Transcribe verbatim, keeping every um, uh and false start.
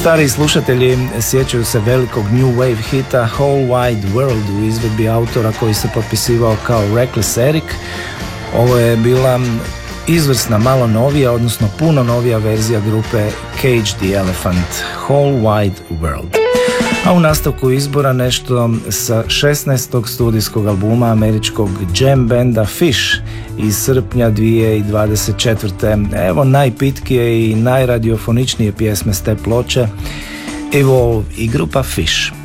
Stariji slušatelji sjećaju se velikog new wave hita Whole Wide World u izvedbi autora koji se potpisivao kao Reckless Eric. Ovo je bila izvrsna, malo novija, odnosno puno novija verzija grupe Cage the Elephant, Whole Wide World. A u nastavku izbora nešto sa šesnaestog studijskog albuma američkog jam benda Fish iz srpnja dvije tisuće dvadeset četvrte. Evo najpitkije i najradiofoničnije pjesme s te ploče, Evolve i grupa Fish.